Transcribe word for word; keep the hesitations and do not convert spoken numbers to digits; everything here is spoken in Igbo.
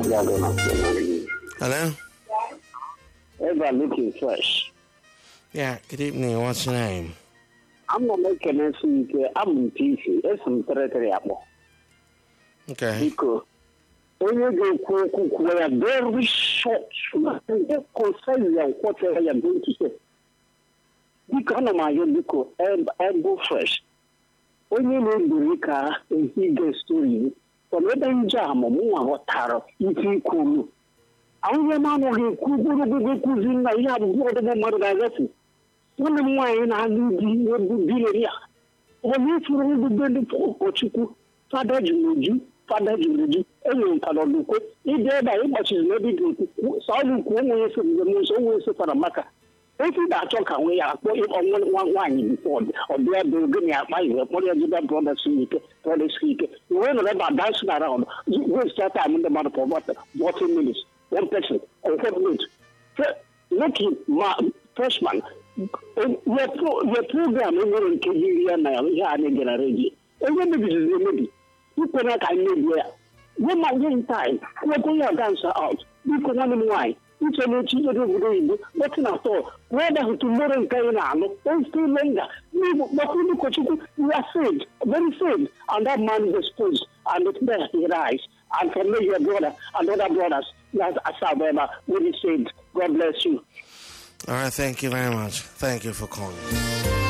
Hello? Ever looking fresh. Yeah, good evening. What's your name? I'm not making a think. I'm T C. It's some territory. Okay. Because when you go cook, we are very short. Just concern you what I am going to say. Because of my local and go fresh. When you know the Rika and he gets story, for whether jam or more taro, you think cool. I am not going to go cuisine. I have more than mother. One of mine, I need to be here. When you throw the building for Kochuku, Father Juju, Father Juju, everyone cannot look. If there by much is ready to solve the most always for a matter. If you that talk away, I put it on one wine before, or there will give me a my what you do, brother speaker, brother speaker. You went about dancing around. You will start time in the matter for what, fourteen minutes, one person, or seven minutes. Looking, my freshman. Your program is going to be here now. We are going to ready. Everybody is ready. You cannot I need there. When my game time, we're going to dance out. You can only wine. It's a little cheaper to do. But not all. Whether tomorrow in Kayano, then still longer. But we look at you, you are saved, very saved. And that man is exposed. And it's there he rise. And for me, your brother and other brothers, as Asabema, will be saved. God bless you. All right, thank you very much. Thank you for calling.